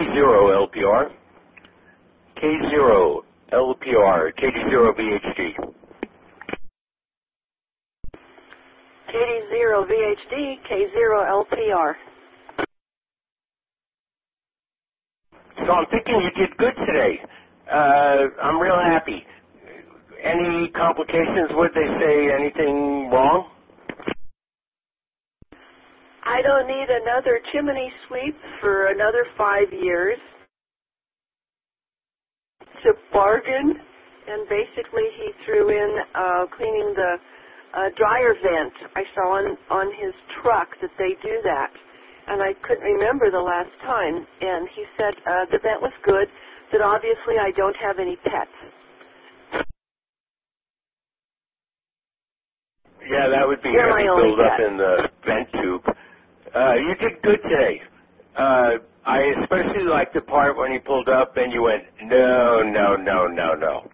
K0LPR. K0LPR. KD0VHD. KD0VHD, K0LPR. So I'm thinking you did good today. I'm real happy. Any complications? Would they say anything wrong? I don't need another chimney sweep for another 5 years. It's a bargain, and basically he threw in cleaning the dryer vent. I saw on his truck that they do that, and I couldn't remember the last time, and he said the vent was good, that obviously I don't have any pets. Yeah, that would be heavy build-up in the vent tube. You did good today. I especially liked the part when he pulled up and you went, no, no, no, no, no.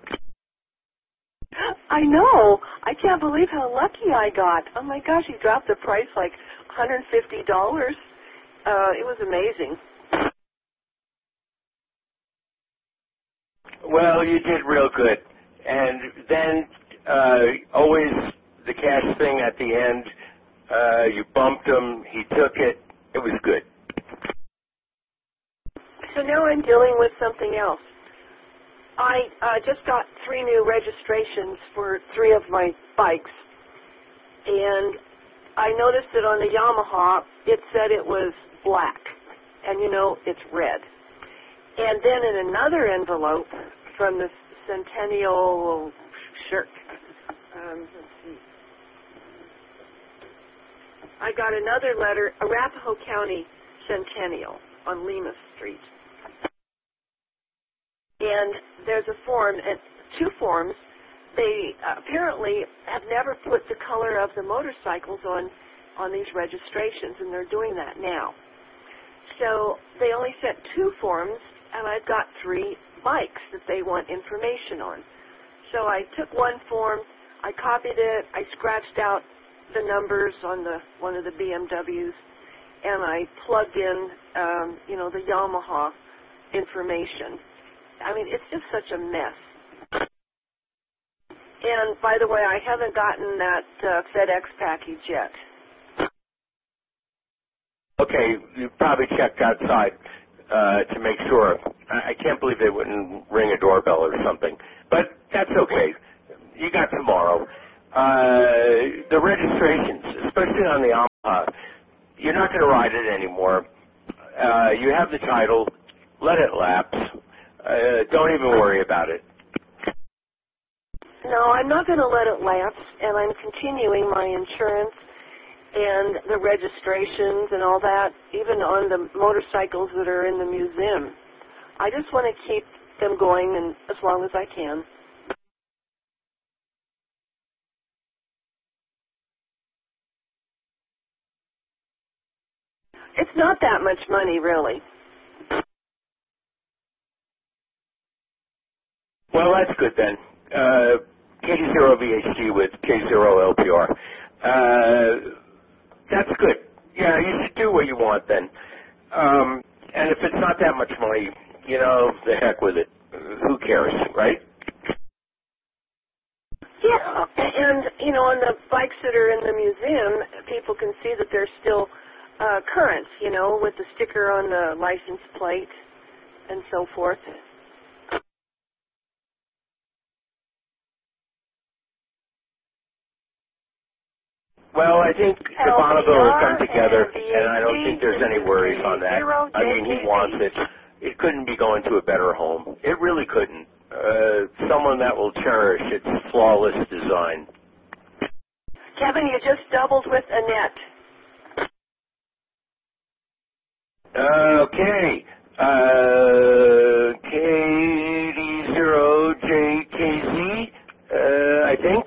I know. I can't believe how lucky I got. Oh, my gosh, he dropped the price like $150. It was amazing. Well, you did real good. And then always the cash thing at the end, you bumped him, he took it, it was good. So now I'm dealing with something else. I just got 3 new registrations for 3 of my bikes, and I noticed that on the Yamaha it said it was black, and you know it's red. And then in another envelope from the Centennial shirt, let's see, I got another letter, Arapahoe County Centennial on Lima Street. And there's a form, and 2 forms. They apparently have never put the color of the motorcycles on these registrations, and they're doing that now. So they only sent 2 forms, and I've got 3 bikes that they want information on. So I took 1 form, I copied it, I scratched out the numbers on one of the BMWs, and I plugged in, the Yamaha information. I mean, it's just such a mess. And, by the way, I haven't gotten that FedEx package yet. Okay, you probably checked outside to make sure. I can't believe they wouldn't ring a doorbell or something. But that's okay. You got tomorrow. The registrations, especially on the Yamaha, you're not going to ride it anymore. You have the title. Let it lapse. Don't even worry about it. No, I'm not going to let it lapse, and I'm continuing my insurance and the registrations and all that, even on the motorcycles that are in the museum. I just want to keep them going and as long as I can. It's not that much money, really. Well, that's good then. KD0VHD with K0LPR. That's good. Yeah, you should do what you want then. And if it's not that much money, the heck with it. Who cares, right? Yeah, and, on the bikes that are in the museum, people can see that they're still current, with the sticker on the license plate and so forth. Well, I think the Bonneville has come together, and I don't think there's any worries on that. I mean, he wants it. It couldn't be going to a better home. It really couldn't. Someone that will cherish its flawless design. Kevin, you just doubled with Annette. Okay. KD0JKZ, I think.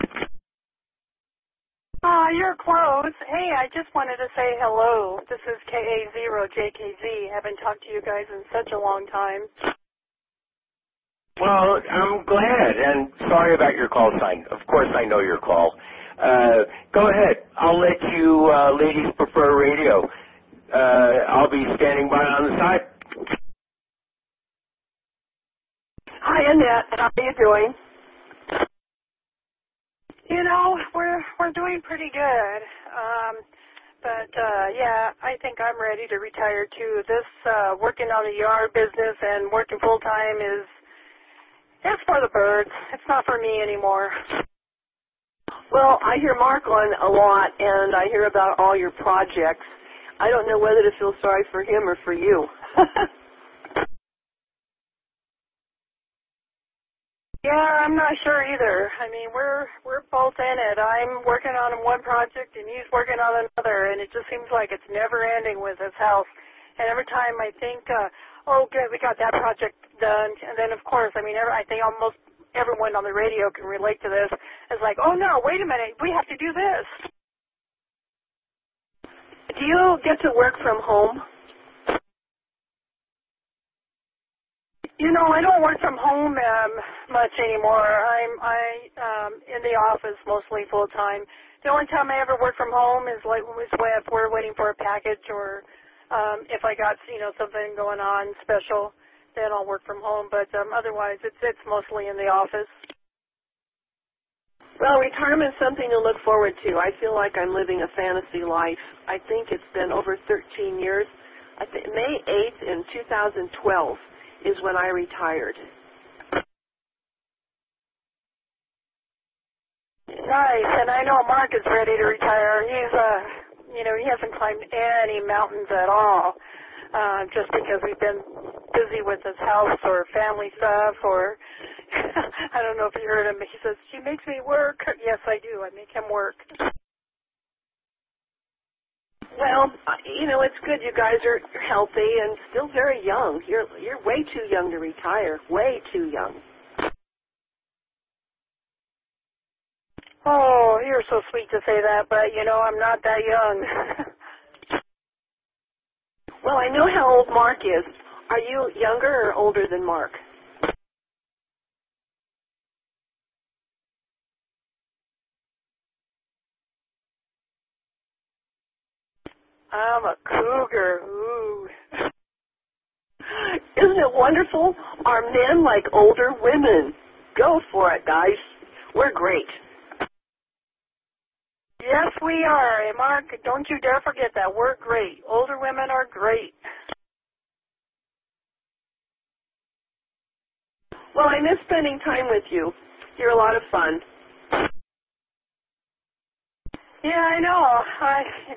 You're close. Hey, I just wanted to say hello. This is KA0JKZ. Haven't talked to you guys in such a long time. Well, I'm glad, and sorry about your call sign. Of course I know your call. Go ahead. I'll let you ladies prefer radio. I'll be standing by on the side. Annette. How are you doing? You know, we're doing pretty good. Yeah, I think I'm ready to retire too. This working on the yard business and working full time it's for the birds. It's not for me anymore. Well, I hear Mark on a lot, and I hear about all your projects. I don't know whether to feel sorry for him or for you. Yeah, I'm not sure either. I mean, we're both in it. I'm working on one project and he's working on another, and it just seems like it's never ending with this house. And every time I think, oh, good, we got that project done, and then of course, I mean, I think almost everyone on the radio can relate to this. It's like, oh no, wait a minute, we have to do this. Do you get to work from home? You know, I don't work from home much anymore. I'm in the office mostly full time. The only time I ever work from home is when we're waiting for a package, or if I got something going on special, then I'll work from home. But otherwise, it's mostly in the office. Well, retirement's something to look forward to. I feel like I'm living a fantasy life. I think it's been over 13 years. I think May 8th in 2012 is when I retired. Nice, and I know Mark is ready to retire. He's, he hasn't climbed any mountains at all, just because we've been busy with his house or family stuff, or I don't know if you heard him. He says, she makes me work. Yes, I do. I make him work. Well, it's good you guys are healthy and still very young. You're way too young to retire. Way too young. Oh, you're so sweet to say that, but, I'm not that young. Well, I know how old Mark is. Are you younger or older than Mark? I'm a cougar. Ooh. Isn't it wonderful? Are men like older women? Go for it, guys. We're great. Yes, we are. And Mark, don't you dare forget that. We're great. Older women are great. Well, I miss spending time with you. You're a lot of fun. Yeah, I know.